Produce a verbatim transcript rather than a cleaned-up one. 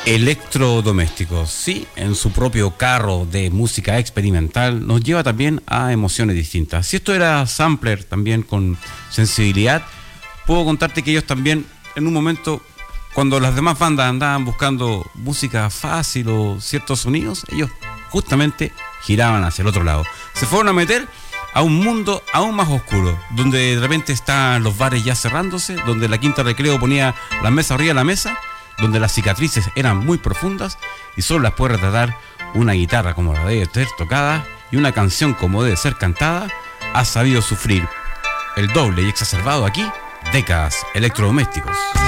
Electrodomésticos, sí, en su propio carro de música experimental nos lleva también a emociones distintas. Si esto era sampler también con sensibilidad, puedo contarte que ellos también en un momento, cuando las demás bandas andaban buscando música fácil o ciertos sonidos, ellos justamente giraban hacia el otro lado. Se fueron a meter a un mundo aún más oscuro, donde de repente están los bares ya cerrándose, donde la Quinta Recreo ponía las mesas arriba de la mesa, donde las cicatrices eran muy profundas y solo las puede retratar una guitarra como la debe ser tocada y una canción como debe ser cantada. Ha sabido sufrir el doble y exacerbado aquí décadas electrodomésticos.